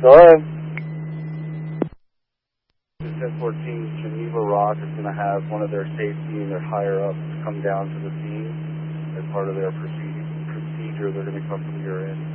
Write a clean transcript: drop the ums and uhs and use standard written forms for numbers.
Hello? 1014 Geneva Rock is going to have one of their safety and their higher-ups come down to the scene as part of their procedure. They're going to come from your end.